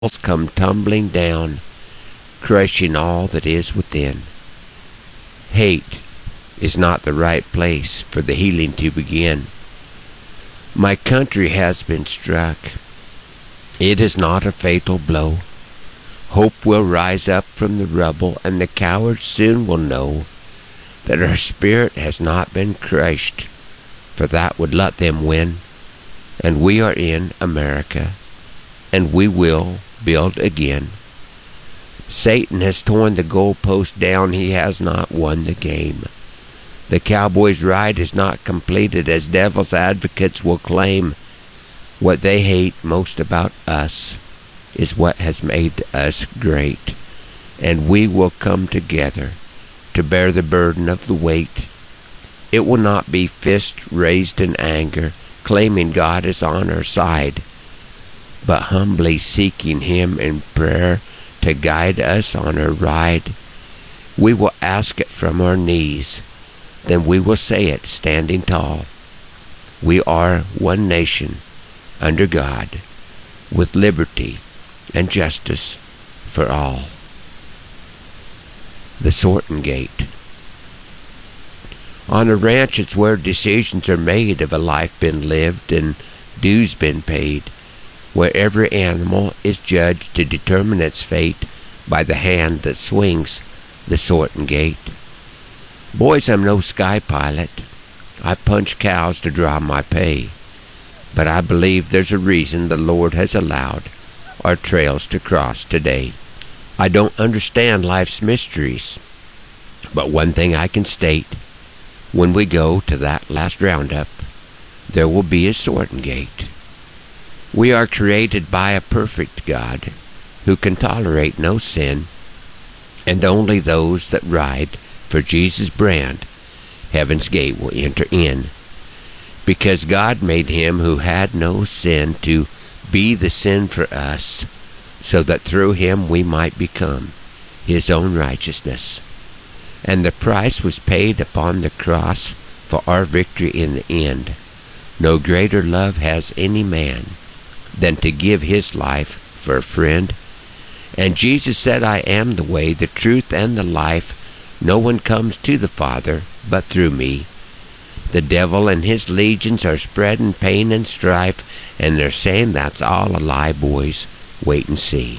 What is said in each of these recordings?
come tumbling down, crushing all that is within. Hate is not the right place for the healing to begin. My country has been struck. It is not a fatal blow. Hope will rise up from the rubble, and the cowards soon will know that our spirit has not been crushed, for that would let them win. And we are in America, and we will build again. Satan has torn the goalpost down. He has not won the game. The Cowboys' ride is not completed, as devil's advocates will claim. What they hate most about us is what has made us great. And we will come together to bear the burden of the weight. It will not be fist raised in anger, claiming God is on our side, but humbly seeking Him in prayer to guide us on our ride. We will ask it from our knees, then we will say it standing tall. We are one nation under God, with liberty and justice for all. The Sorting Gate. On a ranch, it's where decisions are made of a life been lived and dues been paid, where every animal is judged to determine its fate by the hand that swings the sorting gate. Boys, I'm no sky pilot. I punch cows to draw my pay, but I believe there's a reason the Lord has allowed our trails to cross today. I don't understand life's mysteries, but one thing I can state: when we go to that last roundup, there will be a sorting gate. We are created by a perfect God who can tolerate no sin, and only those that ride for Jesus' brand, heaven's gate will enter in. Because God made him who had no sin to be the sin for us, so that through him we might become his own righteousness. And the price was paid upon the cross for our victory in the end. No greater love has any man than to give his life for a friend. And Jesus said, I am the way, the truth, and the life. No one comes to the Father but through me. The devil and his legions are spreading pain and strife, and they're saying that's all a lie, boys. Wait and see.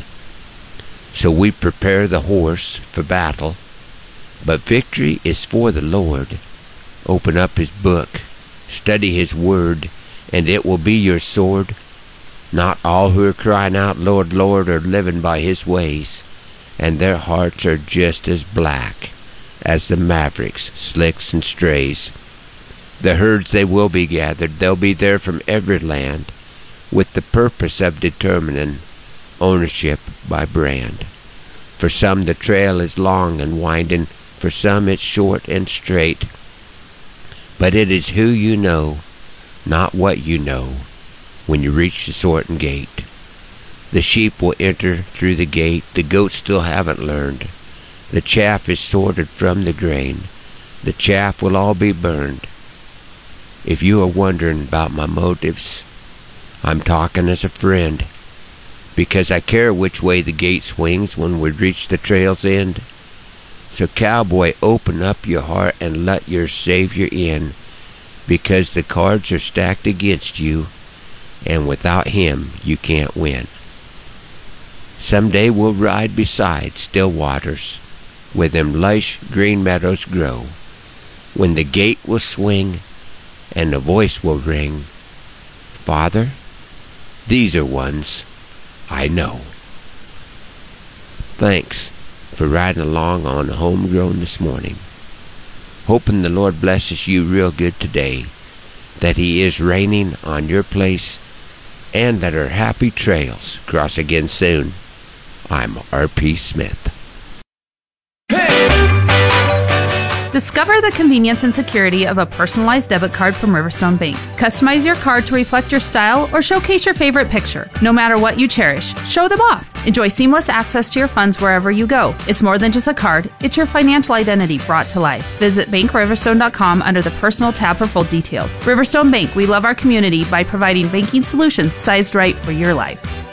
So we prepare the horse for battle, but victory is for the Lord. Open up his book, study his word, and it will be your sword. Not all who are crying out, Lord, Lord, are living by his ways, and their hearts are just as black as the mavericks, slicks, and strays. The herds, they will be gathered. They'll be there from every land, with the purpose of determining ownership by brand. For some the trail is long and winding, for some it's short and straight. But it is who you know, not what you know, when you reach the sorting gate. The sheep will enter through the gate. The goats still haven't learned. The chaff is sorted from the grain. The chaff will all be burned. If you are wondering about my motives, I'm talking as a friend, because I care which way the gate swings when we reach the trail's end. So cowboy, open up your heart and let your Savior in, because the cards are stacked against you, and without him you can't win. Someday we'll ride beside still waters, where them lush green meadows grow, when the gate will swing and the voice will ring, Father, these are ones I know. Thanks for riding along on Homegrown this morning. Hoping the Lord blesses you real good today, that he is raining on your place, and that our happy trails cross again soon. I'm R.P. Smith. Discover the convenience and security of a personalized debit card from Riverstone Bank. Customize your card to reflect your style or showcase your favorite picture. No matter what you cherish, show them off. Enjoy seamless access to your funds wherever you go. It's more than just a card, it's your financial identity brought to life. Visit BankRiverstone.com under the Personal tab for full details. Riverstone Bank, we love our community by providing banking solutions sized right for your life.